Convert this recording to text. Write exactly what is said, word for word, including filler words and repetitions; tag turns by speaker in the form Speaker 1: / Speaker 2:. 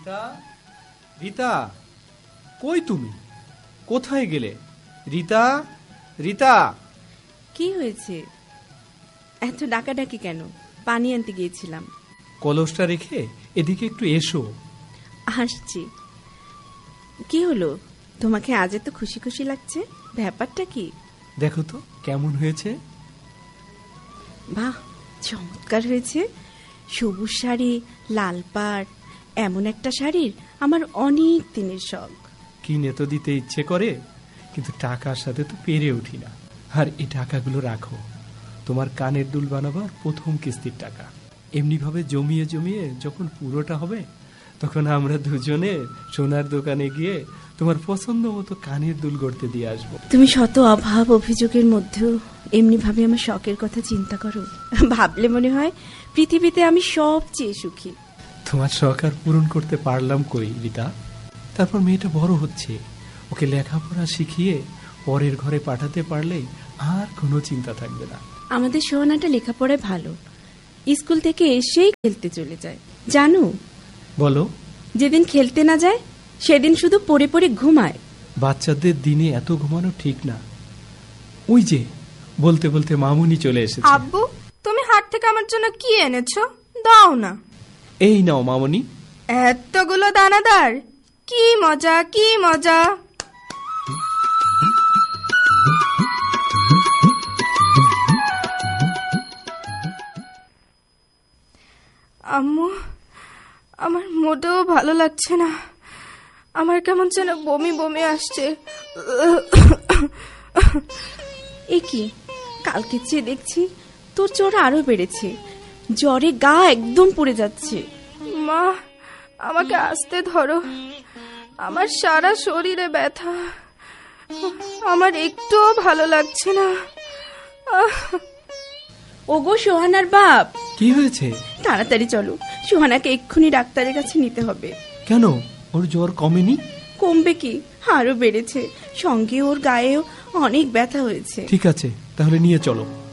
Speaker 1: রিতা, রিতা, কই তুমি? কোথায় গেলে? রিতা, রিতা।
Speaker 2: কি হয়েছে? এত ডাকাডাকি কেন? পানি আনতে গিয়েছিলাম।
Speaker 1: কলসটা রেখে এদিকে একটু এসো।
Speaker 2: আসছি। কি হলো? তোমাকে আজ এত খুশি খুশি লাগছে, ব্যাপারটা কি?
Speaker 1: দেখো তো কেমন হয়েছে।
Speaker 2: বাহ, চমৎকার হয়েছে। সবুজ শাড়ি, লাল পাড়, এমন একটা শাড়ির আমার অনেক দিনের শখ।
Speaker 1: কিনে তো দিতে ইচ্ছে করে, কিন্তু টাকার সাথে তো পেরে উঠি না। আর এই টাকাগুলো রাখো, তোমার কানের দুল বানাবার প্রথম কিস্তির টাকা। এমনি ভাবে জমিয়ে জমিয়ে যখন পুরোটা হবে, তখন আমরা দুজনে সোনার দোকানে গিয়ে তোমার পছন্দ মতো কানের দুল গড়তে দিয়ে আসবো।
Speaker 2: তুমি শত অভাব অভিযোগের মধ্যেও এমনি ভাবে আমার শখের কথা চিন্তা করো। ভাবলে মনে হয় পৃথিবীতে আমি সবচেয়ে সুখী।
Speaker 1: তোমার শখ আর পূরণ করতে পারলাম কই রিতা? তারপর মেয়েটা বড় হচ্ছে, ওকে লেখাপড়া শিখিয়ে পরের ঘরে পাঠাতে পারলেই আর কোনো চিন্তা থাকবে না।
Speaker 2: আমাদের সোহানাটা লেখাপড়ায় ভালো, স্কুল থেকে এসেই খেলতে চলে যায়। জানো?
Speaker 1: বলো।
Speaker 2: যেদিন খেলতে না যায় সেদিন শুধু পড়ে পড়ে ঘুমায়।
Speaker 1: বাচ্চাদের দিনে এত ঘুমানো ঠিক না। ওই যে বলতে বলতে মামুনি চলে এসেছে।
Speaker 3: আব্বু, তুমি হাট থেকে আমার জন্য কি এনেছো? দাও না।
Speaker 1: এই নাও মামুনি।
Speaker 3: এতগুলো দানাদার, কি মজা কি মজা। আম্মু, আমার মোটেও ভালো লাগছে না। আমার কেমন যেন বমি বমি আসছে।
Speaker 2: এ কি, কালকে চেয়ে দেখছি তোর জ্বর আরো বেড়েছে। জ্বরে গা একদম পুড়ে যাচ্ছে।
Speaker 3: মা, আমাকে আস্তে ধরো। আমার সারা শরীরে ব্যথা, আমার একটুও ভালো লাগছে না।
Speaker 2: ওগো সোহানার বাপ,
Speaker 1: কি হয়েছে?
Speaker 2: তাড়াতাড়ি চলো, সোহানাকে এক্ষুনি ডাক্তারের কাছে নিতে হবে।
Speaker 1: কেন, ওর জ্বর কমেনি?
Speaker 2: কমবে কি, আরো বেড়েছে। সঙ্গে ওর গায়েও অনেক ব্যথা হয়েছে।
Speaker 1: ঠিক আছে, তাহলে নিয়ে চলো।